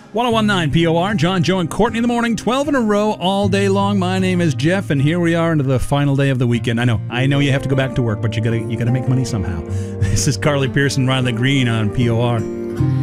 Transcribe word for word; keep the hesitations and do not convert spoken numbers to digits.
ten nineteen P O R, John, Joe, and Courtney in the morning, twelve in a row all day long. My name is Jeff, and here we are into the final day of the weekend. I know, I know you have to go back to work, but you gotta, you gotta make money somehow. This is Carly Pearson, Riley Green on P O R.